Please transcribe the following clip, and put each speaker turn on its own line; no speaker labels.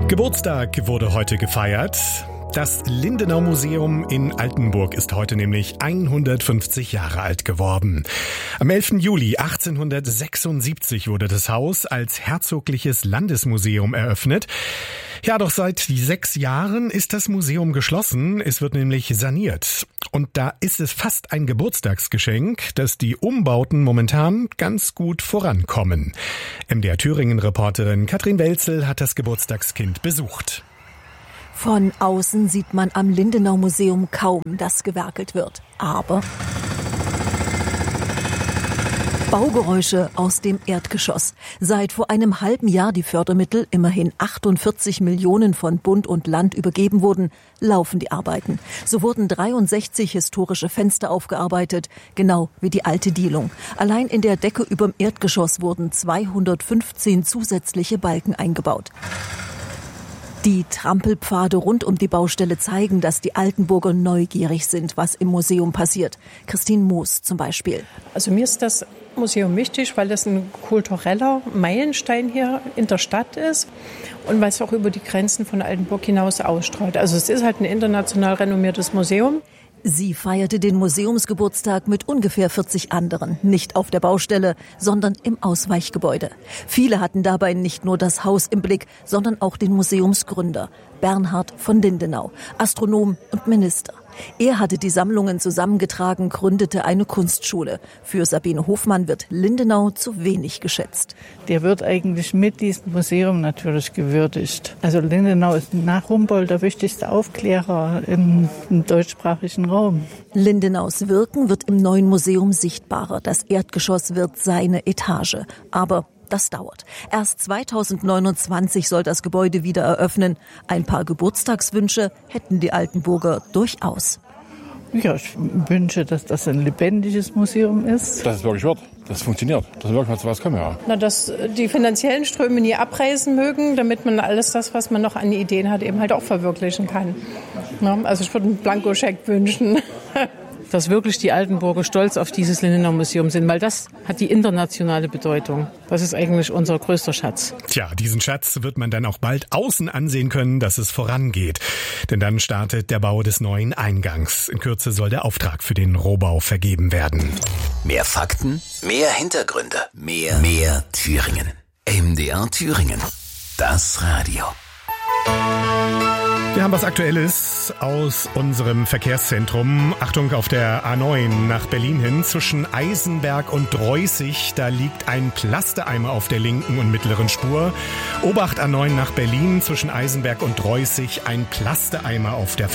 Geburtstag wurde heute gefeiert. Das Lindenau-Museum in Altenburg ist heute nämlich 150 Jahre alt geworden. Am 11. Juli 1876 wurde das Haus als herzogliches Landesmuseum eröffnet. Ja, doch seit 6 Jahren ist das Museum geschlossen. Es wird nämlich saniert. Und da ist es fast ein Geburtstagsgeschenk, dass die Umbauten momentan ganz gut vorankommen. MDR Thüringen-Reporterin Katrin Welzel hat das Geburtstagskind besucht.
Von außen sieht man am Lindenau-Museum kaum, dass gewerkelt wird. Aber Baugeräusche aus dem Erdgeschoss. Seit vor einem halben Jahr die Fördermittel, immerhin 48 Millionen von Bund und Land übergeben wurden, laufen die Arbeiten. So wurden 63 historische Fenster aufgearbeitet, genau wie die alte Dielung. Allein in der Decke überm Erdgeschoss wurden 215 zusätzliche Balken eingebaut. Die Trampelpfade rund um die Baustelle zeigen, dass die Altenburger neugierig sind, was im Museum passiert. Christine Moos zum Beispiel.
Also mir ist das Museum wichtig, weil das ein kultureller Meilenstein hier in der Stadt ist und weil es auch über die Grenzen von Altenburg hinaus ausstrahlt. Also es ist halt ein international renommiertes Museum.
Sie feierte den Museumsgeburtstag mit ungefähr 40 anderen, nicht auf der Baustelle, sondern im Ausweichgebäude. Viele hatten dabei nicht nur das Haus im Blick, sondern auch den Museumsgründer, Bernhard von Lindenau, Astronom und Minister. Er hatte die Sammlungen zusammengetragen, gründete eine Kunstschule. Für Sabine Hofmann wird Lindenau zu wenig geschätzt.
Der wird eigentlich mit diesem Museum natürlich gewürdigt. Also Lindenau ist nach Humboldt der wichtigste Aufklärer im deutschsprachigen Raum.
Lindenaus Wirken wird im neuen Museum sichtbarer. Das Erdgeschoss wird seine Etage. Aber das dauert. Erst 2029 soll das Gebäude wieder eröffnen. Ein paar Geburtstagswünsche hätten die Altenburger durchaus.
Ja, ich wünsche, dass das ein lebendiges Museum ist.
Dass es wirklich wird, dass es funktioniert, dass wirklich was kommen, ja.
Dass die finanziellen Ströme nie abreißen mögen, damit man alles das, was man noch an Ideen hat, eben halt auch verwirklichen kann. Also ich würde einen Blankoscheck wünschen.
Dass wirklich die Altenburger stolz auf dieses Lindenau-Museum sind, weil das hat die internationale Bedeutung. Das ist eigentlich unser größter Schatz.
Tja, diesen Schatz wird man dann auch bald außen ansehen können, dass es vorangeht. Denn dann startet der Bau des neuen Eingangs. In Kürze soll der Auftrag für den Rohbau vergeben werden.
Mehr Fakten, mehr Hintergründe, mehr Thüringen. MDR Thüringen. Das Radio.
Wir haben was Aktuelles aus unserem Verkehrszentrum. Achtung, auf der A9 nach Berlin hin zwischen Eisenberg und Dreußig. Da liegt ein Plasteeimer auf der linken und mittleren Spur. Obacht A9 nach Berlin zwischen Eisenberg und Dreußig. Ein Plasteeimer auf der